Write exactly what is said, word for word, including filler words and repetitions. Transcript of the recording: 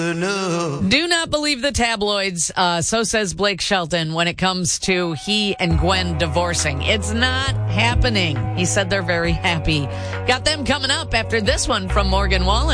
Do not believe the tabloids. Uh, so says Blake Shelton when it comes to he and Gwen divorcing. It's not happening. He said they're very happy. Got them coming up after this one from Morgan Wallen.